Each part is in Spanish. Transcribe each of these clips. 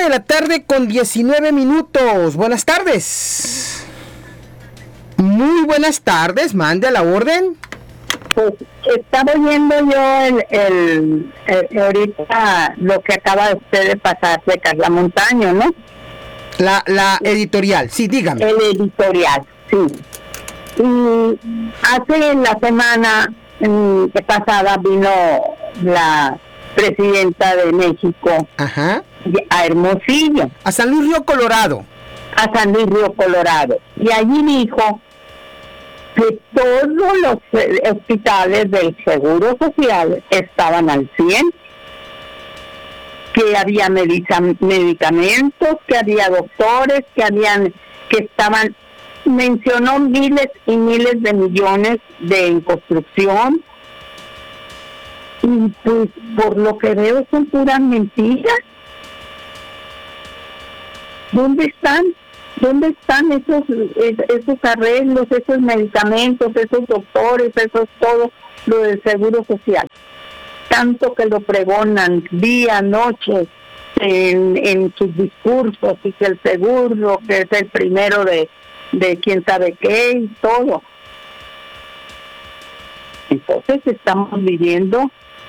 1:19 p.m. Buenas tardes. Muy buenas tardes, mande a la orden. Pues estaba oyendo yo ahorita lo que acaba de usted de pasar de Carla Montaño, ¿no? La editorial, sí, dígame. El editorial, sí. Y hace la semana que pasada vino la presidenta de México. Ajá. A Hermosillo. A San Luis Río Colorado. A San Luis Río Colorado. Y allí dijo que todos los hospitales del Seguro Social estaban al 100, que había medicamentos, que había doctores, que estaban, mencionó miles y miles de millones en construcción, y pues por lo que veo son puras mentiras. ¿Dónde están? ¿Dónde están esos arreglos, esos medicamentos, esos doctores, esos todo lo del Seguro Social? Tanto que lo pregonan día, noche, en sus discursos, y que el seguro, que es el primero de quién sabe qué y todo. Entonces estamos viviendo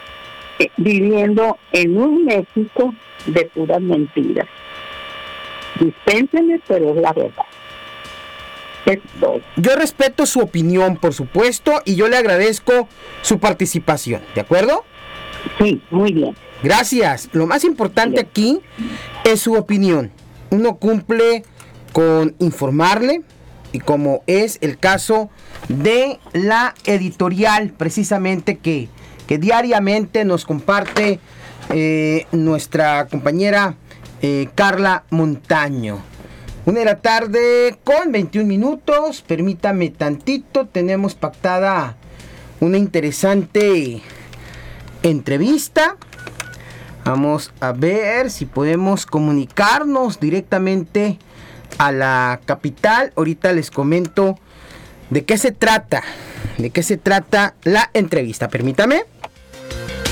en un México de puras mentiras. Dispénsenme, pero es la verdad. Es todo. Yo respeto su opinión, por supuesto, y yo le agradezco su participación, ¿de acuerdo? Sí, muy bien. Gracias. Lo más importante aquí es su opinión. Uno cumple con informarle, y como es el caso de la editorial, precisamente que diariamente nos comparte nuestra compañera Carla Montaño. 1:00 p.m. 21 minutos. Permítame tantito, tenemos pactada una interesante entrevista. Vamos a ver si podemos comunicarnos directamente a la capital. Ahorita les comento de qué se trata la entrevista. Permítame.